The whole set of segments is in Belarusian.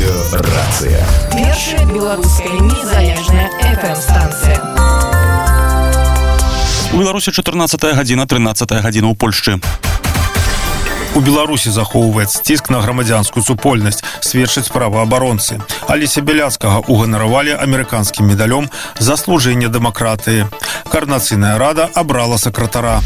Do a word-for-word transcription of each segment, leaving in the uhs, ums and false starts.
Радыёрацыя. Першая беларуская незалежная эф эм-станцыя. У Беларусі чатырнаццатая гадзіна, трынаццатая гадзіна ў Польшчы. У Беларусі захоўваецца ціск на грамадзянскую супольнасць, сведчаць праваабаронцы. Алеся Бяляцкага уганаравалі амерыканскім медалём за служэнне дэмакратыі. Коордынацыйная рада абрала сакратара.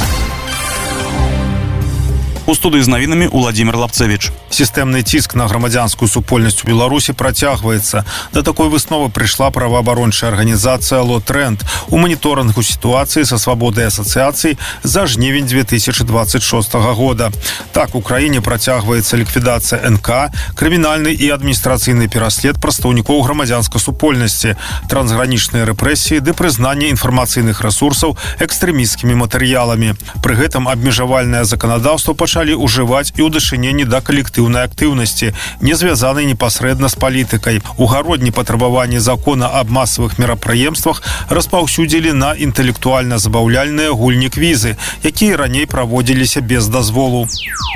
У студыі з навінамі Уладзімір Лапцевіч. Сістэмны ціск на грамадзянскую супольнасць у Беларусі працягваецца. Да такой высновы прыйшла праваабарончая арганізацыя «Ло-Тренд» у маніторынгу сітуацыі са свабодай асацыяцый за жнівень две тысячи двадцать шостага года. Так, у краіне працягваецца ліквідацыя эн ка, крымінальны і адміністрацыйны пераслед прадстаўнікоў грамадзянскай супольнасці, трансгранічныя рэпрэсіі ды прызнанне інфармацыйных рэсурсаў экстрэмісцкімі матэрыяламі. Пры гэтым абмежавальнае заканадаўства пачало пачалі ўжываць і ў дачыненні да калектыўнай актыўнасці, не звязанай непасрэдна з палітыкай. У гародні патрабаванні закона аб масавых мерапрыемствах распаўсюдзілі на інтэлектуальна-забаўляльныя гульні квізы, якія раней праводзіліся без дазволу.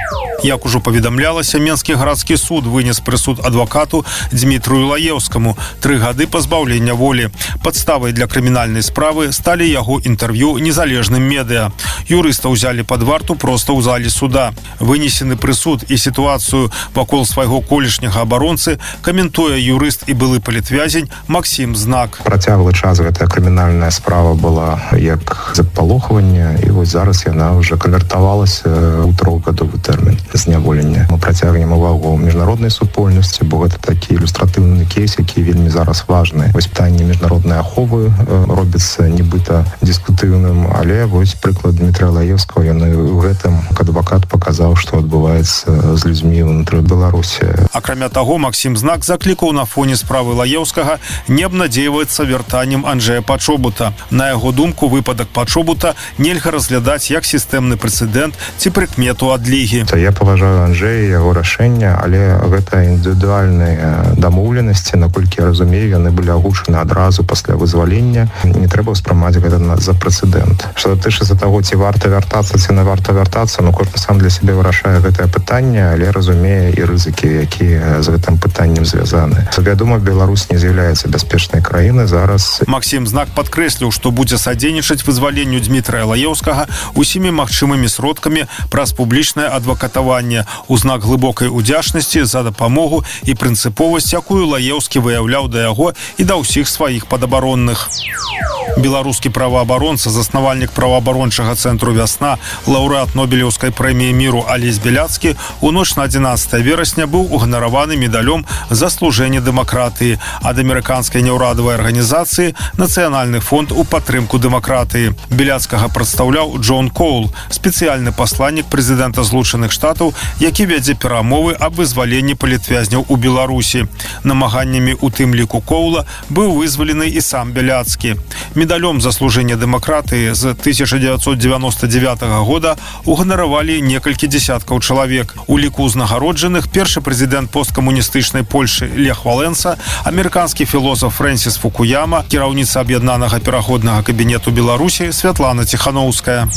Як ужо паведамлялася, Менскі гарадскі суд вынес прысуд адвакату Дмітрыю Лаеўскаму тры гады пазбаўлення волі. Падставай для крымінальнай справы сталі яго інтэрв'ю незалежным медыа. Юрыста ўзялі пад варту проста ў зале суда. Вынесены прысуд і сітуацыю вакол свайго колішняга абаронцы каментуе юрыст і былы палітвязень Максім Знак. Працяглы час гэтая крымінальная справа была як запалохванне, і вось зараз яна ўжо канвертавалася ў трохгадовы тэрмін зняволення. Мы працягнем увагу міжнароднай супольнасці, бо гэта такі ілюстратыўны кейс, які вельмі зараз важны. Вось пытанне міжнароднай аховы робіцца нібыта дыскутыўным, але вось прыклад Дмітрыя Лаеўскага, ён у гэтым адвакат паказаў, што адбываецца з людзьмі ўнутры Беларусі. Акрамя таго, Максім Знак заклікаў на фоне справы Лаеўскага не абнадзейваецца вяртаннем Анджэя Пачобута. На яго думку, выпадак Пачобута нельга разглядаць як сістэмны прэцэдэнт ці прыкмету адлігі. Я паважаю Анджэя, яго рашэння, але гэта індывідуальныя дамоўленасці, наколькі я разумею, яны былі агучаны адразу пасля вызвалення. Не трэба ўспрымаць гэта за прэцэдэнт. Што датычыцца таго, ці варта вяртацца, ці не варта вяртацца, ну кожны сам для сябе вырашае гэтае пытанне, але разумее і рызыкі, якія з гэтым пытаннем звязаны. Вядома, Беларусь не з'яўляецца бяспечнай краінай зараз. Максім Знак падкрэсліў, што будзе садзейнічаць вызваленню Дмітрыя Лаеўскага усімі магчымымі сродкамі праз публічнае адвакатаванне у знак глыбокай удзячнасці за дапамогу і прынцыповасць, якую Лаеўскі выяўляў да яго і да ўсіх сваіх падабаронных. Беларускі праваабаронца, заснавальнік праваабарончага цэнтру «Вясна», лаўрэат Нобелеўскай прэміі міру Алесь Бяляцкі у ноч на адзінаццатае верасня быў уганараваны медалём за служэнне дэмакратыі ад амерыканскай няўрадавай арганізацыі «Нацыянальны фонд у падтрымку дэмакратыі». Бяляцкага прадстаўляў Джон Коул, спецыяльны пасланнік прэзідэнта Злучаных Штатаў, які вядзе перамовы аб вызваленні палітвязняў у Беларусі. Намаганнямі у тым ліку Коула быў вызвалены і сам Бяляцкі. Медалём за служэнне дэмакратыі з тысяча дзевяцьсот дзевяноста дзевятага года уганаравалі некалькі дзесяткаў чалавек. У ліку ўзнагароджаных першы прэзідэнт посткамуністычнай Польшы Лех Валенса, амерыканскі філосаф Фрэнсіс Фукуяма, кіраўніца аб'яднанага пераходнага кабінету Беларусі Святлана Ціханоўская.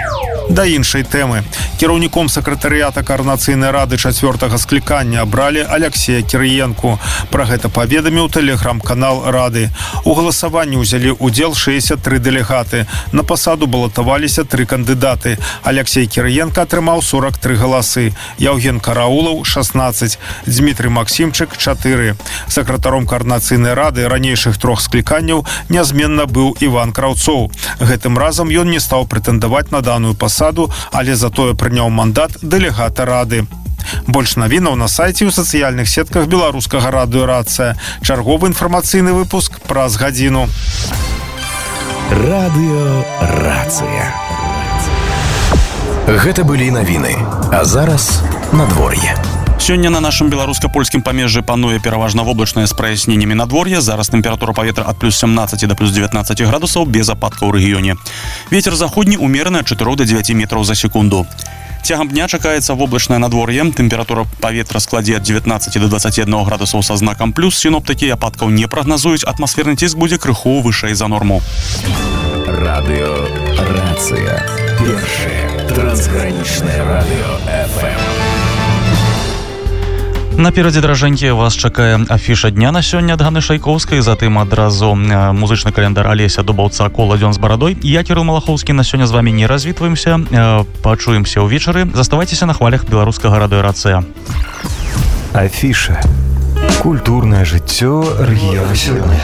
Да іншай тэмы. Кіраўніком сакратарыята Коордынацыйнай рады чацвёртага склікання абралі Аляксея Кірыенку. Пра гэта паведаміў тэлеграм-канал рады. У галасаванні ўзялі ўдзел шэсцьдзясят тры дэлегаты. На пасаду балатаваліся тры кандыдаты. Аляксей Кірыенка атрымаў сорок тры галасы. Яўген Караулаў – шаснаццаць. Дмітрый Максімчык – чатыры. Сакратаром Коордынацыйнай рады ранейшых трох скліканняў нязменна быў Іван Краўцоў. Гэтым разам ён не стаў прэтэндаваць на даную пасаду, але затое прыняў мандат дэлегата рады. Больш навінаў на сайце і ў сацыяльных сетках беларускага радыёрацыя. Чарговы інфармацыйны выпуск праз гадзіну. Радыёрацыя. Гэта былі навіны. А зараз надвор'е. Сёння на нашым беларуска-польскім памежжы пануе пераважна воблачнае з праясненнямі надвор'я. Зараз тэмпература паветра ад плюс сямнаццаць да плюс дзевятнаццаць градусаў без ападкаў у рэгіёне. Вецер заходні умераны ад чатырох да дзевяці метраў за секунду. Цягам дня чакаецца воблачнае надвор'е. Тэмпература паветра складзе ад дзевятнаццаці да дваццаці аднаго градусаў са знакам плюс. Сіноптыкі ападкаў не прагназуюць. Атмасферны ціск будзе крыху вышэй за норму. Радыёрацыя. Першае трансгранічнае радыё эф эм. Наперадзе, дражэнькі, вас чакае афіша дня на сёння ад Ганны Шайкоўскай, затым адразу музычны календар Алеся Дубаўца «Кола дзён з барадой». Я, Кірыл Малахоўскі, на сёння з вамі не развітваемся. Пачуемся ўвечары. Заставайцеся на хвалях беларускага радыё «Рацыя». Афіша. Культурнае жыццё рэгіёна сёння.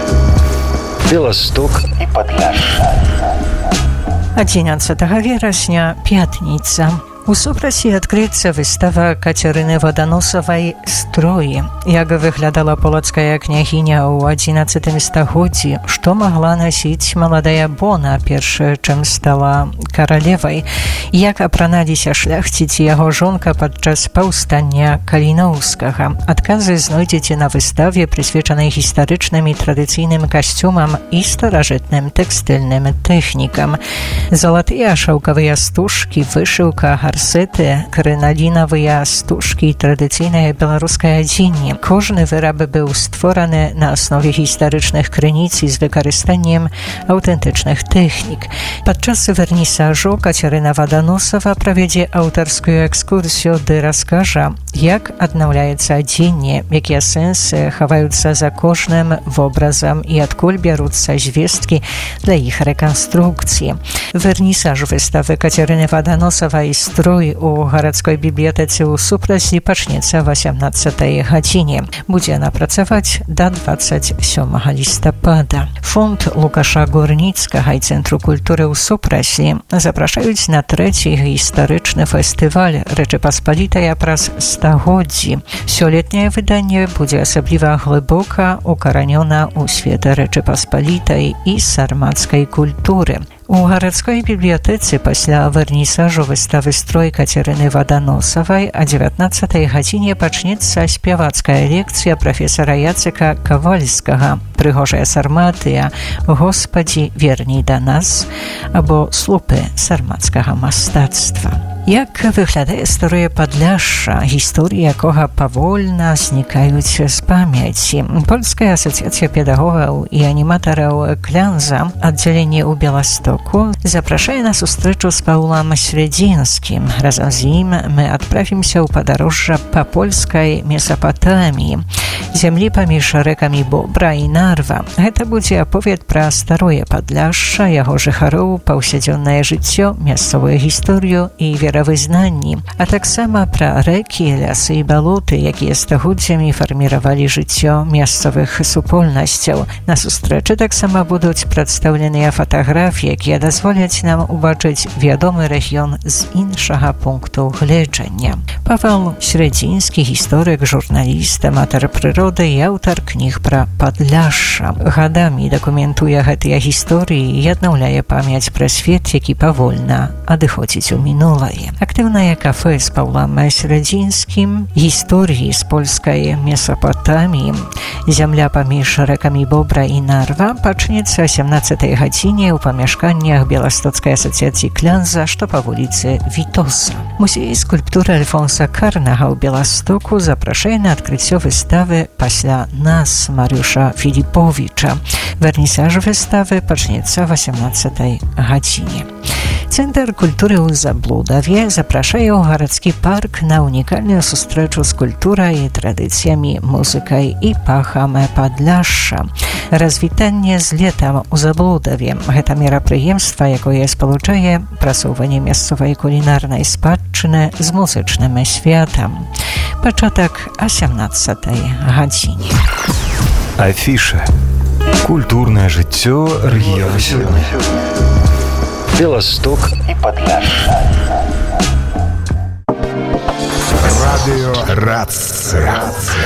Беласток і Падляшша. адзінаццатага верасня, пятніца. У Супраці адкрыецца выстава Кацярыны Ваданосавай «Строі». Як выглядала полацкая княгіня ў адзінаццатым стагоддзі, што магла насіць маладая Бона, перш чым стала каралевай, як апраналіся шляхціць і яго жонка падчас паўстання Каліноўскага. Адказы знойдзеце на выставе, прысвечанай гістарычным і традыцыйным касцюмам і старажытным тэкстыльным тэхнікам. Залатыя шаўкавыя стужкі, вышыўка, гарсеты, крыналінавыя стужкі і традыцыйнае беларускае адзенне. Кожны выраб быў створаны на аснове гістарычных крыніц і з выкарыстаннем аўтэнтычных тэхнік. Падчас вернісажу Кацярына Ваданосава правядзе аўтарскую экскурсію ды раскажа, як аднаўляецца адзенне, якія сэнсы хаваюцца за кожным вобразам і адкуль бяруцца звесткі для іх рэканструкцыі. Вернісаж выставы Кацярыны Ваданосавай «Строй» у гарадской бібліятэцы ў Супраці пачнецца васямнаццатай гадзіне. Будзе яна працаваць да дваццаць сёмага лістапада. Фонд Лукаша Гурніцкага і Цэнтру культуры ў Супраці запрашаюць на трэці гістарычны фестываль «Рэчы-Паспалітая праз стагоддзі». Сёлетняе выданне будзе асабліва глыбока укаранёна ў свет Рэчы-Паспалітай і сармацкай культуры. У гарадской бібліятэцы пасля вернісажу выставы «Строй» Кацярыны Ваданосавай а дзевятнаццатай гадзіне пачнецца спявацкая лекцыя прафесара Яцыка Кавальскага «Прыгожая сарматыя, Господі, верній да нас» або «Слупы сармацкага мастацтва». Як выглядае старое Падляшша, гісторыі якога павольна знікаюць з памяці. Польская асацыяцыя педагогаў і аніматараў «Клянза», аддзяленне ў Беластоку, запрашае на сустрэчу з Паўлам Средзінскім. Разам з ім мы адправімся ў падарожжа па польскай Месапатаміі, зямлі паміж рэкамі Бобра і Нарва. Гэта будзе аповед пра старое Падляшша, яго жыхароў, паўсядзённае жыццё, мясцовую гісторыю і веравызнанні, а таксама пра рэкі, лясы і балоты, якія стагоддзямі фарміравалі жыццё мясцовых супольнасцяў. На сустрэчы таксама будуць прадстаўленыя фатаграфіі, якія дазволяць нам убачыць вядомы рэгіён з іншага пункту гледжання. Павел Средзінскі, гісторык, журналіст, аматар прыроды і аўтар кніг пра Падляшша. Гадамі дакументуе гэтыя гісторыі і аднаўляе памяць пра свет, які павольна адыходзіць у мінулае. Актыўнае кафэ з Паўлам Средзінскім, гісторыі з польскай Месапатаміі, зямля паміж рэкамі Бобра і Нарва пачнецца сямнаццатай гадзіне ў памяшканнях Беластоцкай асацыяцыі «Клянза», што па вуліцы Вітоса. Музей скульптуры Альфонса Карнага ў Беластоку запрашае на адкрыццё выставы «Пасля нас» Марыуша Філіповіча. Вернісаж выставы пачнецца васямнаццатай гадзіне. Цэнтр культуры ў Заблудаве запрашае ў гарадскі парк на унікальную сустрэчу з культурай, традыцыямі, музыкай і пахам Падляшша. Развітанне з летам у Заблудаве. Гэта мерапрыемства, якое спалучае прасоўванне мясцовай кулінарнай спадчыны з музычным святам. Пачатак о сямнаццатай гадзіне. Афіша. Культурнае жыццё рэгіёна сёння. Беласток і Падляшша. Радыё «Рацыя».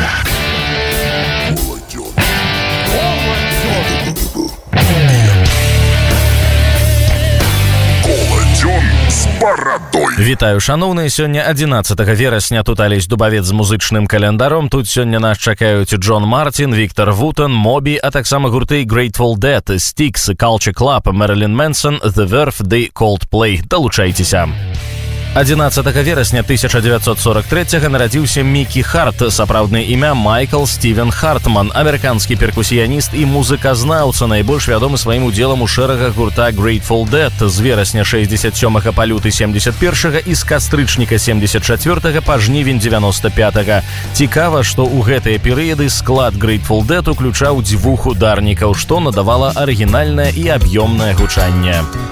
Вітаю, шаноўныя, сёння адзінаццатага верасня тут Алесь Дубавец з музычным календаром. Тут сёння нас чакаюць Джон Мартин, Віктор Вутон, Мобі, а таксама гурты Grateful Dead, Styx, Culture Club, Marilyn Manson, The Verve ды Coldplay. Далучайцеся. адзінаццатага верасня тысяча девятьсот сорок третьего нарадзіўся Мікі Харт, сапраўднае імя Майкл Стівен Хартман, амерыканскі перкусіяніст і музыказнаўца, найбольш вядомы сваім удзелам у шэрагах гурта Grateful Dead з верасня шэсцьдзесят сёмага па люты семьдесят першага і з кастрычніка семьдесят чацвёртага па жнівень девяносто пятага. Цікава, што ў гэтыя перыяды склад Grateful Dead уключаў дзвюх ударнікаў, што надавала арыгінальнае і аб'ёмнае гучанне.